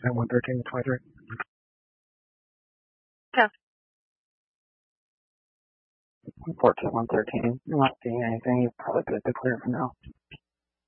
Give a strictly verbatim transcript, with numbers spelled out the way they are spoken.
at one thirteen twenty-three. Yeah. Report to one thirteen. You're not seeing anything. You're probably good to clear for now.